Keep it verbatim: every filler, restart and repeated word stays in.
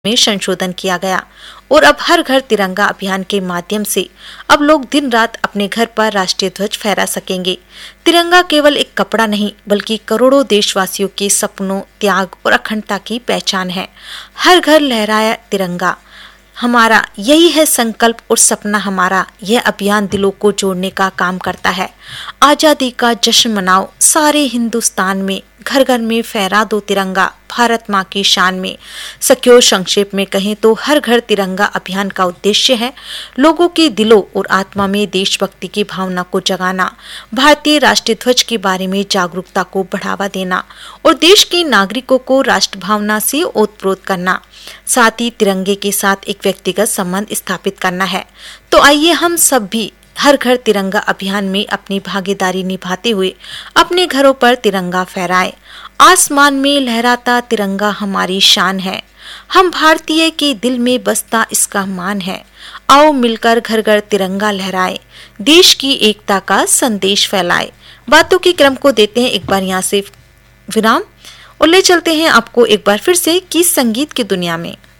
में संशोधन किया गया और अब हर घर तिरंगा अभियान के माध्यम से अब लोग दिन रात अपने घर पर राष्ट्रीय ध्वज फहरा सकेंगे। तिरंगा केवल एक कपड़ा नहीं बल्कि करोड़ों देशवासियों के सपनों, त्याग और अखंडता की पहचान है। हर घर लहराया तिरंगा हमारा, यही है संकल्प और सपना हमारा। यह अभियान दिलों को जोड़ने का काम करता है। आजादी का जश्न मनाओ सारे हिंदुस्तान में, घर घर में फहरा दो तिरंगा, भारत माँ की शान में। सखियों, संक्षेप में कहें तो हर घर तिरंगा अभियान का उद्देश्य है लोगों के दिलों और आत्मा में देशभक्ति की भावना को जगाना, भारतीय राष्ट्रीय ध्वज के बारे में जागरूकता को बढ़ावा देना और देश के नागरिकों को राष्ट्र भावना से ओतप्रोत करना, साथ ही तिरंगे के साथ एक व्यक्तिगत संबंध स्थापित करना है। तो आइए हम सब भी हर घर तिरंगा अभियान में अपनी भागीदारी निभाते हुए अपने घरों पर तिरंगा फहराएं। आसमान में लहराता तिरंगा हमारी शान है, हम भारतीय के दिल में बसता इसका मान है। आओ मिलकर घर घर तिरंगा लहराएं, देश की एकता का संदेश फैलाएं। बातों के क्रम को देते हैं एक बार यहाँ से विराम और ले चलते हैं आपको एक बार फिर से गीत संगीत की दुनिया में।